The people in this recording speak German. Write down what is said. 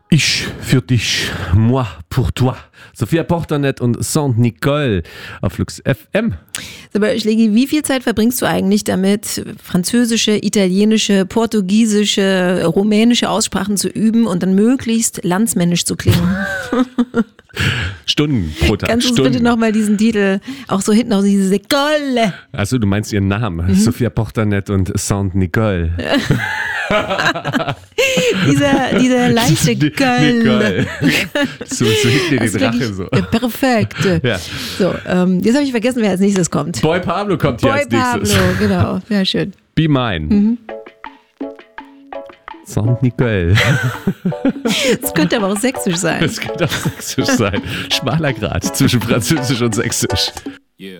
Ich für dich, moi pour toi. Sophia Porternet und Saint-Nicole auf Flux FM. Aber Schlegi, wie viel Zeit verbringst du eigentlich damit, französische, italienische, portugiesische, rumänische Aussprachen zu üben und dann möglichst landsmännisch zu klingen? Stunden pro Tag. Kannst du uns bitte nochmal diesen Titel, auch so hinten auf diese Sekolle? Also du meinst ihren Namen, Sophia Porternet und Saint-Nicole. dieser leichte Nicole. So hinten die Drache so. Perfekt. Ja. So, jetzt habe ich vergessen, wer als nächstes kommt. Boy Pablo kommt hier als nächstes. Boy Pablo, genau. Ja, schön. Be mine. Saint-Nicole. Das könnte aber auch sächsisch sein. Das könnte auch sächsisch sein. Schmaler Grad zwischen Französisch und Sächsisch.